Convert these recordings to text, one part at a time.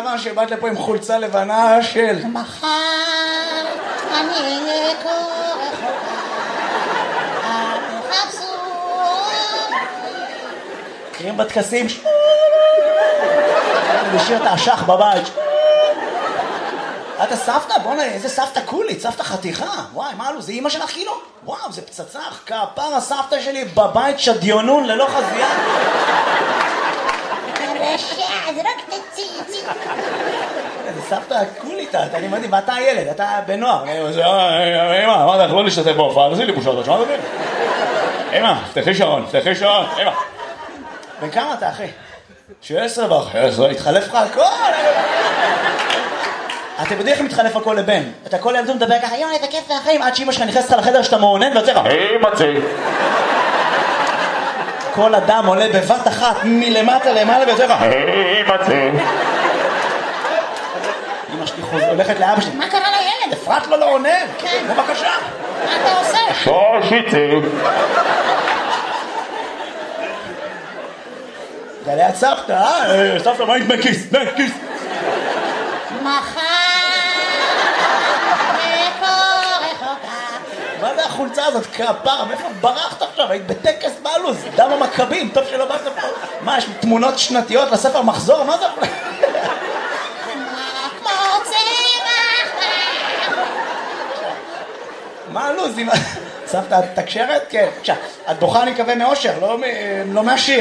פעם שבאת לפה עם חולצה לבנה של... מחר אני אהיה כה רחוקה, אל תחפשו מכירים בטקסים? לשיר את האשך בבית. אתה סבתא? בוא'נה, איזה סבתא קולית, סבתא חתיכה. וואי, מה לו, זה אמא שלך כאילו? וואו, זה פצצה, כפר הסבתא שלי בבית שדיונון ללא חזייה. זה רק תציצי. זה סבתא קולית, אני מדהים, ואתה הילד, אתה בנוער. אמא, מה אתה יכול להשתתף בהופעה? תעשי לי בושות, תשמע דברים. אמא, פתחי שעון, אמא. בן כמה אתה, אחי? 16 וחצי, התחלף לך הכל. אתם יודעים איך מתחלף הכל לבן? אתה כל ילדות מדבר ככה, יואי, איזה כיף והחיים, עד שאמא שלך נכנסת לחדר שאתה מעונן ויוצא לך, כל אדם עולה בבת אחת מלמטה למעלה ויוצא לך, אמא שלי הולכת לאבא שלי, מה קרה לילד? אפרת לו לא עונן, בבקשה. מה אתה עושה? זה ליד סבתא, סבתא, מה היית בכיס? מחר מה זה החולצה הזאת? כפרה, מאיפה ברחת עכשיו? היית בטקס בעלוז, דם המכבים, טוב שלא באת פה. מה, יש תמונות שנתיות לספר מחזור? מה זה? מה הלוז? סבתא, את תקשרת? כן. עכשיו, את בוכה אני מקווה מאושר, לא מהשיר.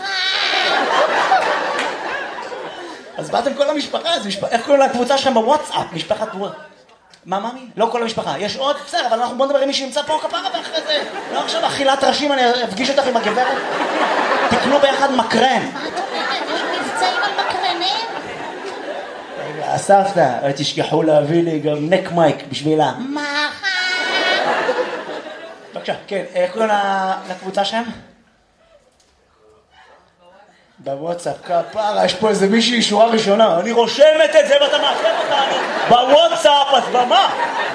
אז באתם כל המשפחה, איך קוראים לקבוצה שלכם בוואטסאפ? משפחת וואטסאפ. מה, מאמי? לא כל המשפחה. יש עוד? בסדר, אבל אנחנו בוא נדבר עם מי שנמצא פה כפרה ואחרי זה. לא עכשיו אכילת ראשים, אני אפגיש אותך עם הגברת. תקנו ביחד מקרן. מה את אומרת? יש מבצעים על מקרנים? הסבתא, תשכחו להביא לי גם נק מייק בשבילה. בבקשה, כן, איך קוראים לקבוצה שלהם? בוואטסאפ, כפרה, יש פה איזה מישהי שורה ראשונה, אני רושמת את זה ואתה מעכב אותנו בוואטסאפ, אז במה?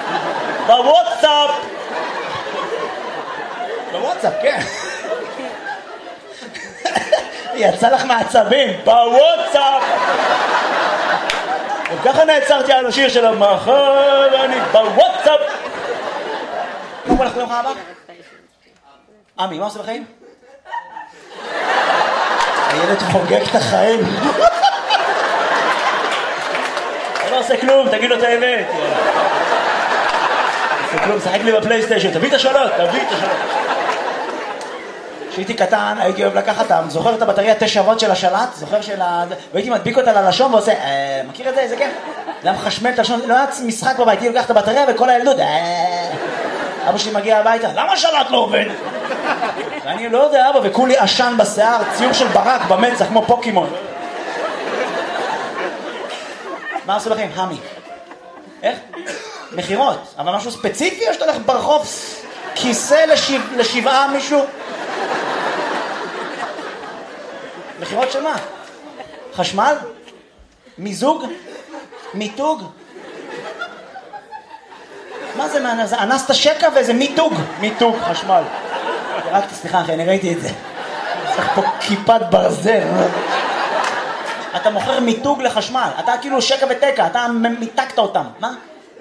בוואטסאפ, כן. יצא לך מעצבים, בוואטסאפ. וככה נעצרתי על השיר של המחר, אני בוואטסאפ. מה הולך ליום הבא? עמי, מה עושה בחיים? הילד חוגג את החיים. אתה לא עושה כלום, תגיד לו את האמת. עושה כלום, שחק לי בפלייסטיישן, תביא את השאלות. כשהייתי קטן, הייתי אוהב לקחת, זוכר את הבטריה 9 וולט של השלט? זוכר והייתי מדביק אותה ללשון ועושה, מכיר את זה? איזה כיף? זה היה מחשמל את הלשון, לא היה משחק בבית, הייתי לוקח את הבטריה וכל הילדות, אבא שלי מגיע הביתה, למה השלט לא עובד? ואני לא יודע, אבא, וכולי עשן בשיער, ציור של ברק במצח, כמו פוקימון. מה עושה לכם? המי. איך? מחירות. אבל משהו ספציפי או שאתה הולך ברחוב כיסא לשבעה מישהו? מחירות של מה? חשמל? מיזוג? מיתוג? מה זה? זה אנסת שקע ואיזה מיתוג חשמל. רק סליחה אחי, אני ראיתי את זה. צריך פה כיפת ברזל. אתה מוכר מיתוג לחשמל. אתה כאילו שקע ותקע, אתה מיתקת אותם. מה?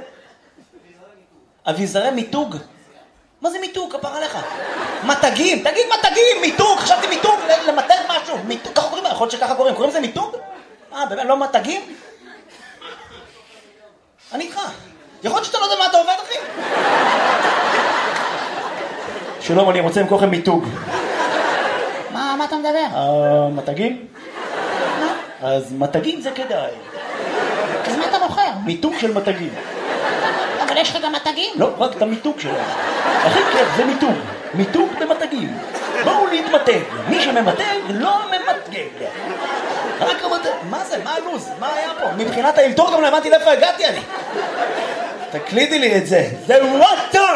אביזרי מיתוג? מה זה מיתוג? כפר עליך. מתגים, תגיד מתגים, מיתוג. חשבתי מיתוג, למתג משהו. מיתוג, ככה קוראים? יכול להיות שככה קוראים. קוראים זה מיתוג? באמת, לא מתגים? אני איתך. יכול להיות שאתה לא יודע מה אתה עובד, אחי? שלום, אני רוצה למכור לכם מיתוג. מה אתה מדבר? מתגים? אז מתגים זה כדאי. אז מה אתה מוכר? מיתוג של מתגים. אבל יש לך גם מתגים? לא, רק את המיתוג שלהם. הכי כיף זה מיתוג. מיתוג במתגים. בואו להתמתג. מי שממתג לא ממתגג. רק המתג. מה זה? מה הלוז? מה היה פה? מבחינת האלתור גם לא הבנתי לאיפה הגעתי אני. תקלידי לי את זה. זה וואטר!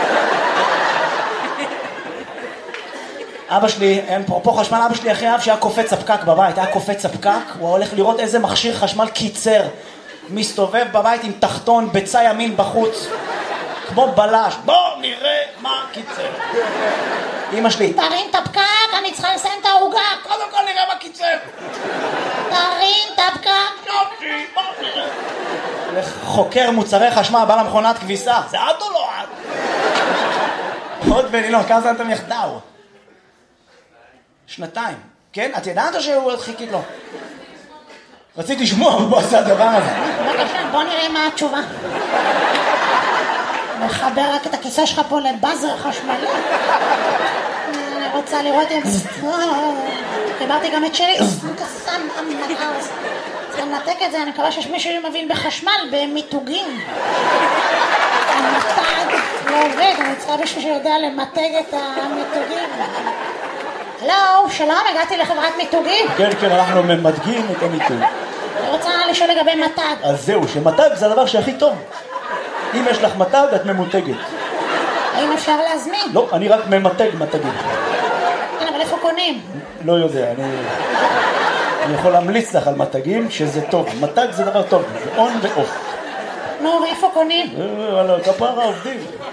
אבא שלי, אפרופו חשמל, אבא שלי אחרי אב שהיה קופץ הפקק בבית, היה קופץ הפקק, הוא הולך לראות איזה מכשיר חשמל קיצר, מסתובב בבית עם תחתון, בצע ימין בחוץ, כמו בלש, בוא נראה מה קיצר. אמא שלי, תרים את הפקק, אני צריכה לסיים את העוגה. קודם כל נראה מה קיצר. תרים את הפקק. יופי. חוקר מוצרי חשמל, בא למכונת כביסה. זה את או לא את? עוד בנילון, כמה זמן אתם יחדיו? 2 כן? את ידעת או שהוא עוד חיכית לו? רציתי לשמוע, הוא עושה הדבר הזה. בבקשה, בוא נראה מה התשובה. מחבר רק את הכיסא שלך פה לבאזר חשמלי. אני רוצה לראות אם... חיברתי גם את שלי. צריך לנתק את זה, אני מקווה שיש מישהו שמבין בחשמל, במיתוגים. המתג לא עובד, אני צריכה מישהו שיודע למתג את המיתוגים. הלו, שלום, הגעתי לחברת מיתוגים. כן, כן, אנחנו ממתגים את המיתוג. אני רוצה לשאול לגבי מתג. אז זהו, שמתג זה הדבר שהכי טוב. אם יש לך מתג, את ממותגת. האם אפשר להזמין? לא, אני רק ממתג מתגים. כן, אבל איפה קונים? לא יודע, אני יכול להמליץ לך על מתגים שזה טוב. מתג זה דבר טוב, זה און ואוף. נו, ואיפה קונים? על כפרה עובדים.